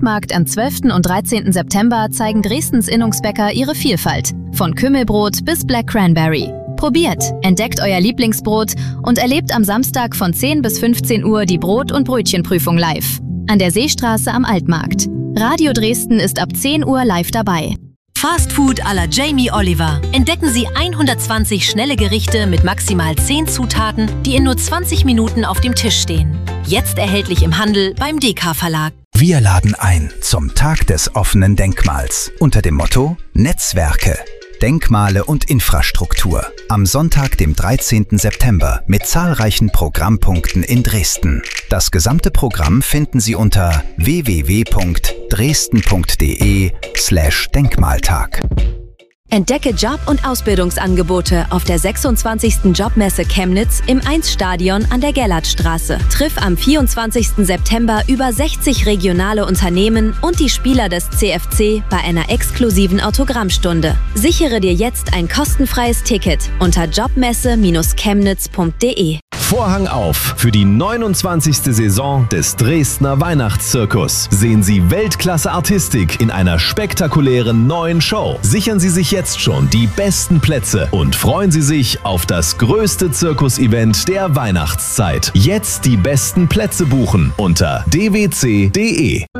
Altmarkt am 12. und 13. September zeigen Dresdens Innungsbäcker ihre Vielfalt. Von Kümmelbrot bis Black Cranberry. Probiert, entdeckt euer Lieblingsbrot und erlebt am Samstag von 10 bis 15 Uhr die Brot- und Brötchenprüfung live. An der Seestraße am Altmarkt. Radio Dresden ist ab 10 Uhr live dabei. Fast Food à la Jamie Oliver. Entdecken Sie 120 schnelle Gerichte mit maximal 10 Zutaten, die in nur 20 Minuten auf dem Tisch stehen. Jetzt erhältlich im Handel beim DK Verlag. Wir laden ein zum Tag des offenen Denkmals unter dem Motto Netzwerke, Denkmale und Infrastruktur. Am Sonntag, dem 13. September mit zahlreichen Programmpunkten in Dresden. Das gesamte Programm finden Sie unter www.dresden.de/Denkmaltag. Entdecke Job- und Ausbildungsangebote auf der 26. Jobmesse Chemnitz im 1-Stadion an der Gerlandstraße. Triff am 24. September über 60 regionale Unternehmen und die Spieler des CFC bei einer exklusiven Autogrammstunde. Sichere dir jetzt ein kostenfreies Ticket unter jobmesse-chemnitz.de. Vorhang auf für die 29. Saison des Dresdner Weihnachtszirkus. Sehen Sie Weltklasse-Artistik in einer spektakulären neuen Show. Sichern Sie sich jetzt schon die besten Plätze und freuen Sie sich auf das größte Zirkus-Event der Weihnachtszeit. Jetzt die besten Plätze buchen unter dwc.de.